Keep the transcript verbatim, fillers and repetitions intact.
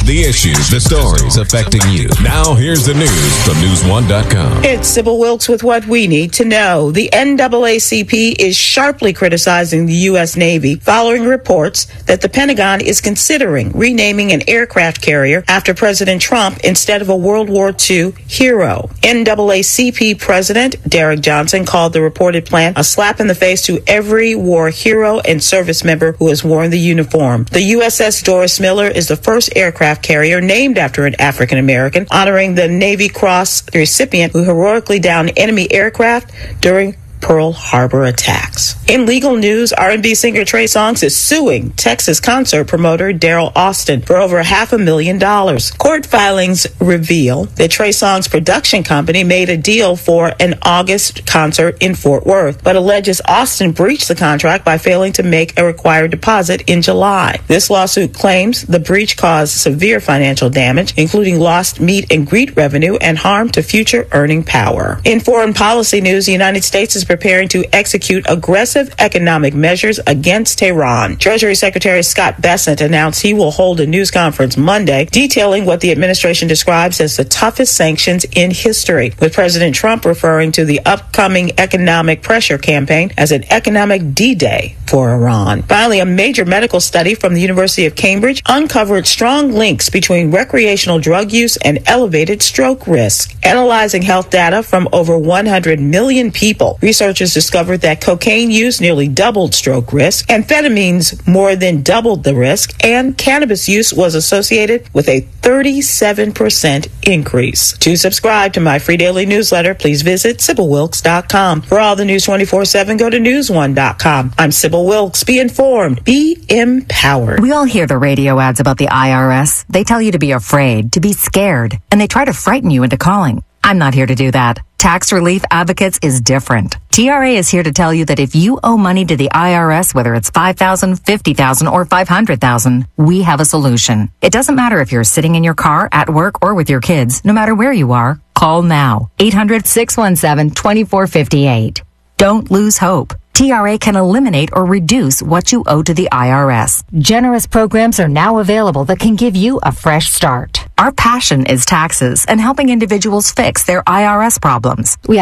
The issues, the stories affecting you. Now here's the news from news one dot com. It's Sybil Wilkes with what we need to know. The N double A C P is sharply criticizing the U S Navy following reports that the Pentagon is considering renaming an aircraft carrier after President Trump instead of a World War Two hero. N double A C P President Derek Johnson called the reported plan a slap in the face to every war hero and service member who has worn the uniform. The U S S Doris Miller is the first aircraft carrier named after an African American, honoring the Navy Cross recipient who heroically downed enemy aircraft during Pearl Harbor attacks. In legal news, R and B singer Trey Songz is suing Texas concert promoter Daryl Austin for over half a million dollars. Court filings reveal that Trey Songz production company made a deal for an August concert in Fort Worth, but alleges Austin breached the contract by failing to make a required deposit in July. This lawsuit claims the breach caused severe financial damage, including lost meet and greet revenue and harm to future earning power. In foreign policy news, the United States is preparing to execute aggressive economic measures against Tehran. Treasury Secretary Scott Bessent announced he will hold a news conference Monday detailing what the administration describes as the toughest sanctions in history, with President Trump referring to the upcoming economic pressure campaign as an economic D-Day for Iran. Finally, a major medical study from the University of Cambridge uncovered strong links between recreational drug use and elevated stroke risk. Analyzing health data from over one hundred million people, researchers discovered that cocaine use nearly doubled stroke risk, amphetamines more than doubled the risk, and cannabis use was associated with a thirty-seven percent increase. To subscribe to my free daily newsletter, please visit Sybil Wilkes dot com. For all the news twenty-four seven, go to news one dot com. I'm Sybil Wilkes. Be informed. Be empowered. We all hear the radio ads about the I R S. They tell you to be afraid, to be scared, and they try to frighten you into calling. I'm not here to do that. Tax Relief Advocates is different. T R A is here to tell you that if you owe money to the I R S, whether it's five thousand dollars, fifty thousand dollars, or five hundred thousand dollars, we have a solution. It doesn't matter if you're sitting in your car, at work, or with your kids. No matter where you are, call now. eight hundred, six one seven, two four five eight. Don't lose hope. T R A can eliminate or reduce what you owe to the I R S. Generous programs are now available that can give you a fresh start. Our passion is taxes and helping individuals fix their I R S problems. We